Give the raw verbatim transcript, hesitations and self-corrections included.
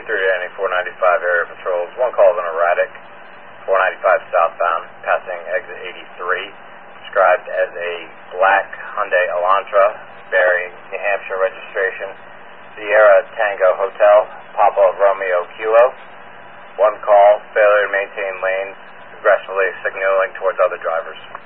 three to any four ninety-five area patrols. One call is an erratic, four ninety-five southbound, passing exit eighty-three, described as a black Hyundai Elantra, bearing New Hampshire registration, Sierra Tango Hotel, Papa Romeo Kilo. One call, failure to maintain lanes, aggressively signaling towards other drivers.